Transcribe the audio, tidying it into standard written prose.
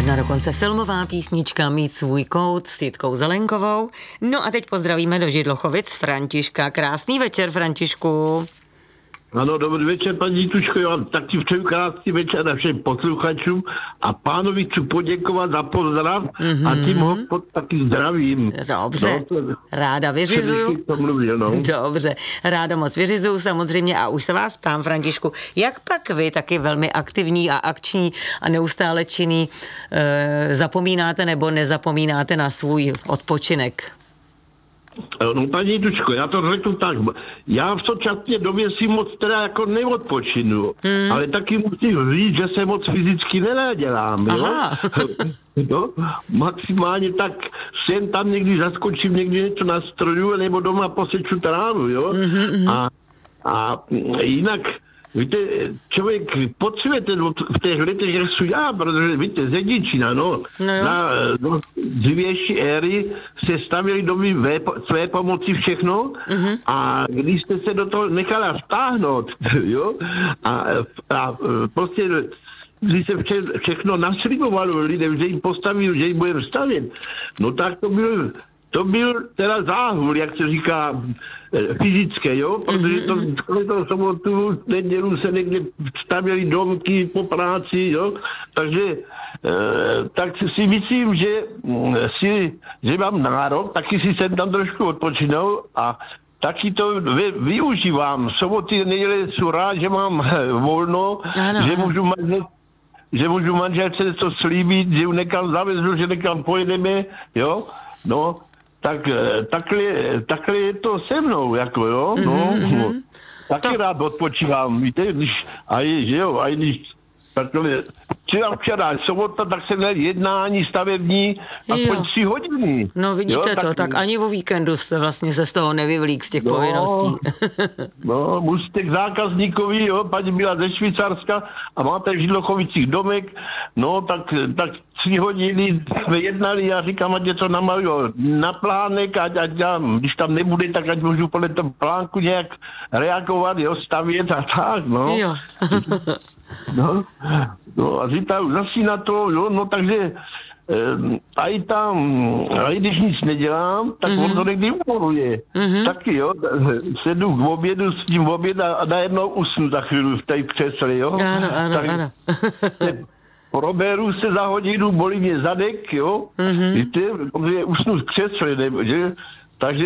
Jedna dokonce filmová písnička Mít svůj kout s Jitkou Zelenkovou. No a teď pozdravíme do Židlochovic Františka. Krásný večer, Františku. Ano, dobrý večer, paní Tučko, já vám taky přeju krásný večer na všem posluchačům a pánovi chci poděkovat za pozdrav a tím ho taky zdravím. Dobře, ráda vyřizuju. Dobře, ráda moc vyřizuju samozřejmě a už se vás ptám, Františku, jak pak vy, taky velmi aktivní a akční a neustále činný, zapomínáte nebo nezapomínáte na svůj odpočinek? No, paní Tučko, já to řeknu tak. Já v současné době si moc teda jako neodpočinu, ale taky musím říct, že se moc fyzicky nenadělám, jo? No, maximálně tak sem tam někdy zaskočím, někdy něco nastroju, nebo doma poseču trávu, jo? A jinak víte, člověk potřebuje v těch letech, jak jsou já, protože víte, z Děčína, na dřívější éry se stavěly domy své pomoci všechno a když jste se do toho nechala vtáhnout, jo, a prostě když se všechno naslibovalo lidem, že jim postavil, že jim budeme stavět, no tak to byl teda záhul, jak se říká, fyzické, jo, protože to sobotu, nedělu se někde stavěly domky po práci, jo, takže tak si myslím, že mám nárok, taky si jsem tam trošku odpočinul a taky to využívám. Soboty, neděle jsou rád, že mám volno, že můžu manželce to slíbit, že ju někam zavezu, že někam pojedeme, jo, no. Tak takhle je to se mnou, jako jo, taky rád odpočívám, víte, když takhle, včera sobota, tak jsem měl jednání stavební, aspoň 3 hodiny. No vidíte jo, tak ani o víkendu jste vlastně se z toho nevyvlík z těch povinností. No, musíte k zákazníkovi, jo, paní byla ze Švýcarska a máte v Židlochovicích domek, no tak 3 hodiny jsme jednali, já říkám, ať je to na plánek, ať když tam nebude, tak ať můžu podle toho plánku nějak reagovat, jo, stavět a tak, no. Jo. No a říkám, zase na to, jo, no takže a i když nic nedělám, tak on to někdy umoruje. Taky, jo, sedu k obědu, s tím oběd a najednou usnu za chvíli v té křesle, jo. Ano. Proberu se za hodinu, bolí mě zadek, jo, víte, protože usnu v křesle, že?